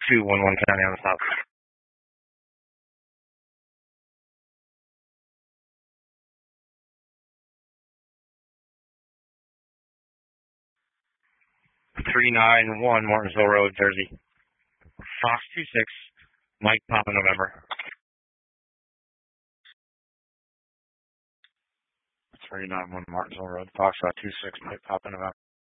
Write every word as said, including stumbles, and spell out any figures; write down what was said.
two one one County on the stop. three nine one Martinsville Road, Jersey. Fox two six, Mike Papa November. three nine one Martinsville Road, Fox two six, Mike Papa November.